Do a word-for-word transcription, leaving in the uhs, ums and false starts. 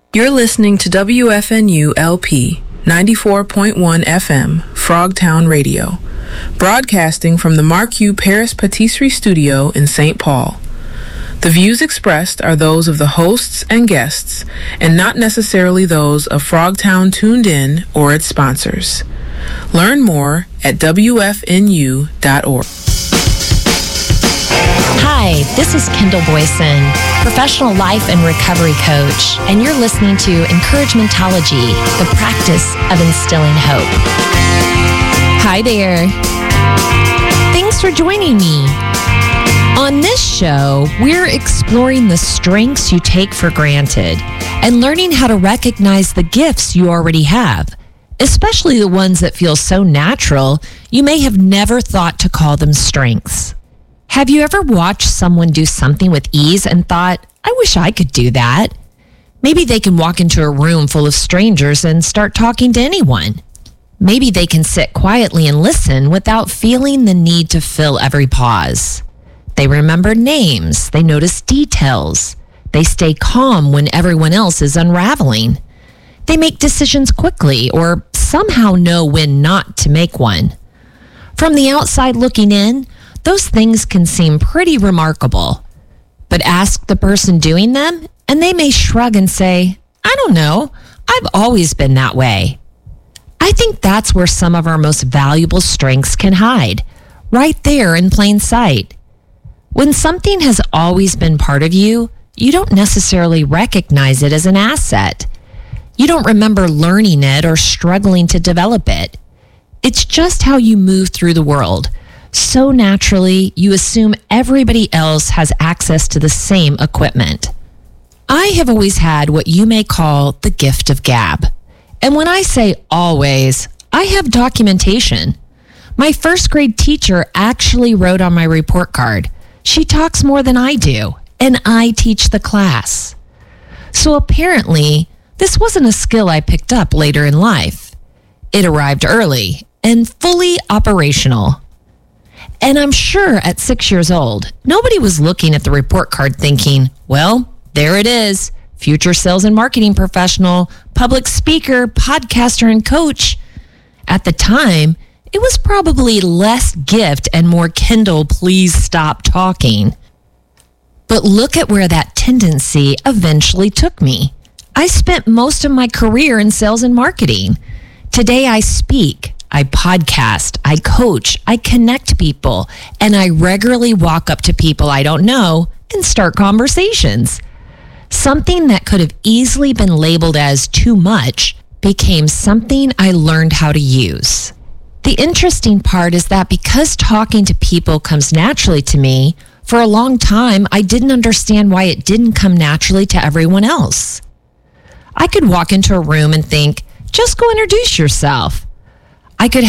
You're listening to W F N U L P ninety-four point one F M, Frogtown Radio, broadcasting from the Marquis Paris Patisserie Studio in Saint Paul. The views expressed are those of the hosts and guests, and not necessarily those of Frogtown Tuned In or its sponsors. Learn more at W F N U dot org. Hi, this is Kendall Boyson, professional life and recovery coach, and you're listening to Encouragementology, the practice of instilling hope. Hi there. Thanks for joining me. On this show, we're exploring the strengths you take for granted and learning how to recognize the gifts you already have, especially the ones that feel so natural you may have never thought to call them strengths. Have you ever watched someone do something with ease and thought, I wish I could do that? Maybe they can walk into a room full of strangers and start talking to anyone. Maybe they can sit quietly and listen without feeling the need to fill every pause. They remember names, they notice details, they stay calm when everyone else is unraveling. They make decisions quickly or somehow know when not to make one. From the outside looking in, those things can seem pretty remarkable. But ask the person doing them, and they may shrug and say, I don't know, I've always been that way. I think that's where some of our most valuable strengths can hide, right there in plain sight. When something has always been part of you, you don't necessarily recognize it as an asset. You don't remember learning it or struggling to develop it. It's just how you move through the world. So naturally, you assume everybody else has access to the same equipment. I have always had what you may call the gift of gab. And when I say always, I have documentation. My first grade teacher actually wrote on my report card, she talks more than I do, and I teach the class. So apparently, this wasn't a skill I picked up later in life. It arrived early and fully operational. And I'm sure at six years old, nobody was looking at the report card thinking, well, there it is, future sales and marketing professional, public speaker, podcaster, and coach. At the time, it was probably less gift and more Kendall, please stop talking. But look at where that tendency eventually took me. I spent most of my career in sales and marketing. Today I speak, I podcast, I coach, I connect people, and I regularly walk up to people I don't know and start conversations. Something that could have easily been labeled as too much became something I learned how to use. The interesting part is that because talking to people comes naturally to me, for a long time, I didn't understand why it didn't come naturally to everyone else. I could walk into a room and think, just go introduce yourself. I could